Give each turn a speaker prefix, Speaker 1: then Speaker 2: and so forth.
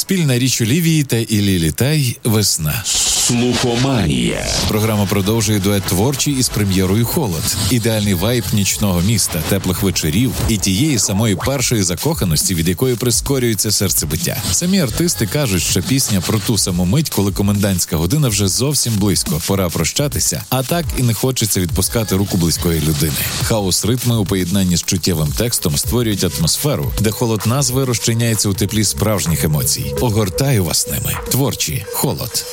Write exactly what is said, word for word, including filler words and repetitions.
Speaker 1: Спільна річ Олівії та Іллі Літай «Весна».
Speaker 2: Слухоманія.
Speaker 1: Програма продовжує дует творчий із прем'єрою «Холод». Ідеальний вайб нічного міста, теплих вечорів і тієї самої першої закоханості, від якої прискорюється серцебиття. Самі артисти кажуть, що пісня про ту саму мить, коли комендантська година вже зовсім близько, пора прощатися, а так і не хочеться відпускати руку близької людини. Хаос ритми у поєднанні з чуттєвим текстом створюють атмосферу, де холод назви розчиняється у теплі справжніх емоцій. Огортаю вас ними. Творчі «Холод».